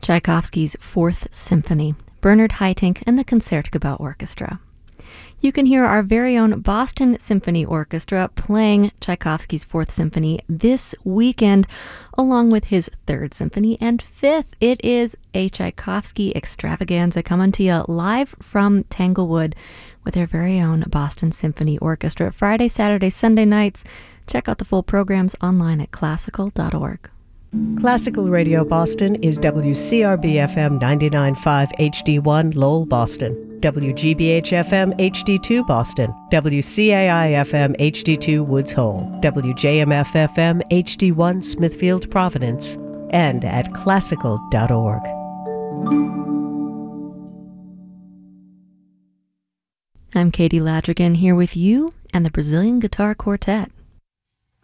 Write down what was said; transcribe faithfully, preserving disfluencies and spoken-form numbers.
Tchaikovsky's Fourth Symphony, Bernard Haitink and the Concertgebouw Orchestra. You can hear our very own Boston Symphony Orchestra playing Tchaikovsky's Fourth Symphony this weekend, along with his Third Symphony and Fifth. It is a Tchaikovsky extravaganza coming to you live from Tanglewood with their very own Boston Symphony Orchestra. Friday, Saturday, Sunday nights. Check out the full programs online at classical dot org. Classical Radio Boston is W C R B F M ninety-nine point five H D one Lowell, Boston, W G B H F M H D two Boston, W C A I F M H D two Woods Hole, W J M F F M H D one Smithfield, Providence, and at classical dot org. I'm Katie Ladrigan here with you and the Brazilian Guitar Quartet.